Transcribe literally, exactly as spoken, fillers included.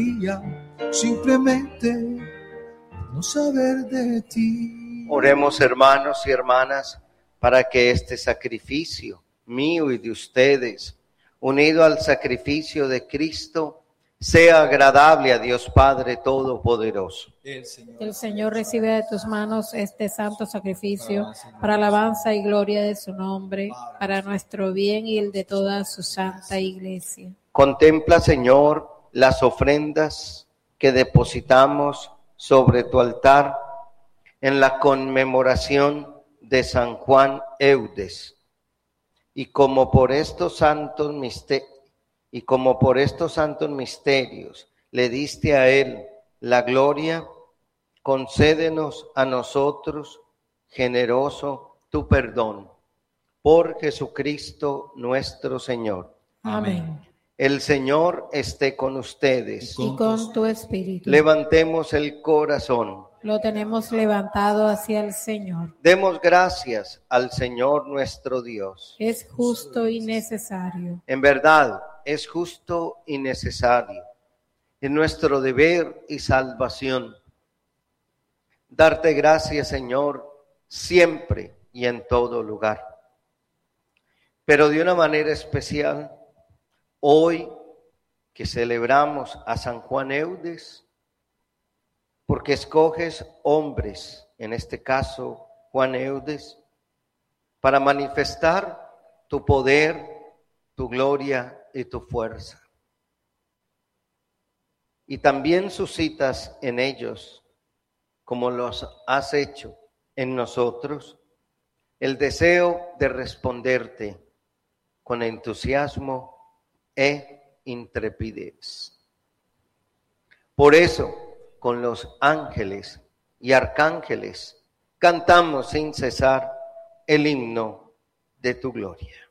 simplemente no saber de ti. Oremos, hermanos y hermanas, para que este sacrificio mío y de ustedes, unido al sacrificio de Cristo, sea agradable a Dios Padre Todopoderoso. El Señor, el Señor recibe de tus manos este santo sacrificio para alabanza y gloria de su nombre, para nuestro bien y el de toda su santa iglesia. Contempla, Señor, las ofrendas que depositamos sobre tu altar en la conmemoración de San Juan Eudes, y como por estos santos misterios y como por estos santos misterios le diste a él la gloria, concédenos a nosotros, generoso, tu perdón, por Jesucristo nuestro Señor. Amén. El Señor esté con ustedes. Y con tu espíritu. Levantemos el corazón. Lo tenemos levantado hacia el Señor. Demos gracias al Señor nuestro Dios. Es justo y necesario. En verdad, es justo y necesario. Es nuestro deber y salvación. Darte gracias, Señor, siempre y en todo lugar. Pero de una manera especial, hoy que celebramos a San Juan Eudes, porque escoges hombres, en este caso Juan Eudes, para manifestar tu poder, tu gloria y tu fuerza. Y también suscitas en ellos, como los has hecho en nosotros, el deseo de responderte con entusiasmo e intrepidez. Por eso, con los ángeles y arcángeles, cantamos sin cesar el himno de tu gloria.